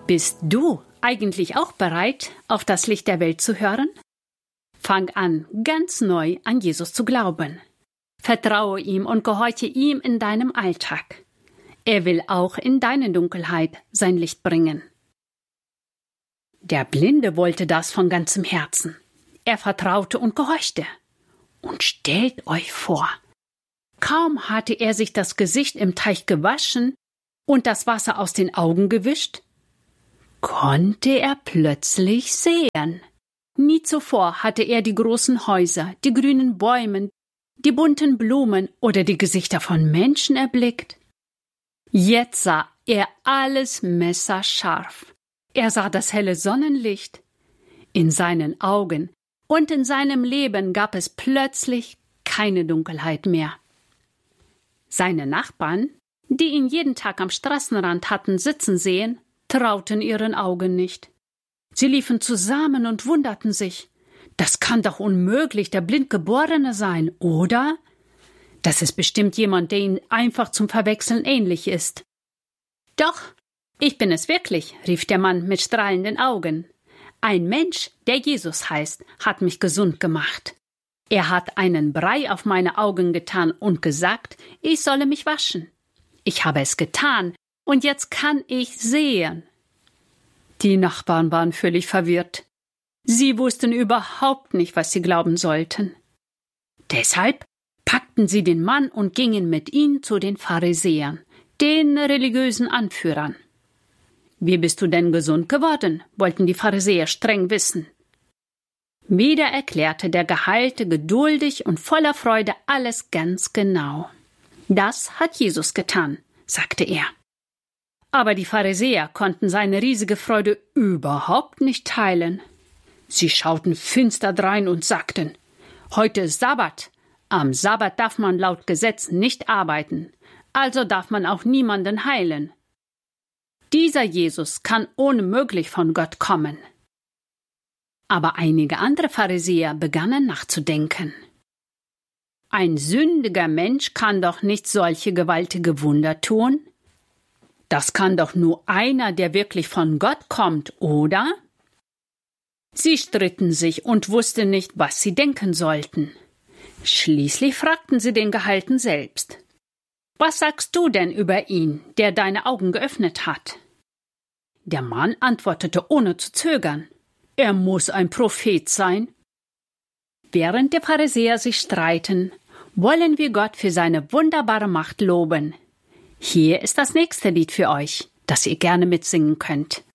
Bist du eigentlich auch bereit, auf das Licht der Welt zu hören? Fang an, ganz neu an Jesus zu glauben. Vertraue ihm und gehorche ihm in deinem Alltag. Er will auch in deine Dunkelheit sein Licht bringen. Der Blinde wollte das von ganzem Herzen. Er vertraute und gehorchte. Und stellt euch vor, kaum hatte er sich das Gesicht im Teich gewaschen und das Wasser aus den Augen gewischt, konnte er plötzlich sehen. Nie zuvor hatte er die großen Häuser, die grünen Bäume, die bunten Blumen oder die Gesichter von Menschen erblickt. Jetzt sah er alles messerscharf. Er sah das helle Sonnenlicht. In seinen Augen und in seinem Leben gab es plötzlich keine Dunkelheit mehr. Seine Nachbarn, die ihn jeden Tag am Straßenrand hatten sitzen sehen, trauten ihren Augen nicht. Sie liefen zusammen und wunderten sich. Das kann doch unmöglich der Blindgeborene sein, oder? Das ist bestimmt jemand, der ihm einfach zum Verwechseln ähnlich ist. Doch, ich bin es wirklich, rief der Mann mit strahlenden Augen. Ein Mensch, der Jesus heißt, hat mich gesund gemacht. Er hat einen Brei auf meine Augen getan und gesagt, ich solle mich waschen. Ich habe es getan und jetzt kann ich sehen. Die Nachbarn waren völlig verwirrt. Sie wussten überhaupt nicht, was sie glauben sollten. Deshalb packten sie den Mann und gingen mit ihm zu den Pharisäern, den religiösen Anführern. »Wie bist du denn gesund geworden?« wollten die Pharisäer streng wissen. Wieder erklärte der Geheilte geduldig und voller Freude alles ganz genau. »Das hat Jesus getan«, sagte er. Aber die Pharisäer konnten seine riesige Freude überhaupt nicht teilen. Sie schauten finster drein und sagten, »Heute ist Sabbat. Am Sabbat darf man laut Gesetz nicht arbeiten, also darf man auch niemanden heilen. Dieser Jesus kann unmöglich von Gott kommen.« Aber einige andere Pharisäer begannen nachzudenken. Ein sündiger Mensch kann doch nicht solche gewaltige Wunder tun? Das kann doch nur einer, der wirklich von Gott kommt, oder? Sie stritten sich und wussten nicht, was sie denken sollten. Schließlich fragten sie den Gehalten selbst. »Was sagst du denn über ihn, der deine Augen geöffnet hat?« Der Mann antwortete ohne zu zögern. »Er muss ein Prophet sein.« Während der Pharisäer sich streiten, wollen wir Gott für seine wunderbare Macht loben. Hier ist das nächste Lied für euch, das ihr gerne mitsingen könnt.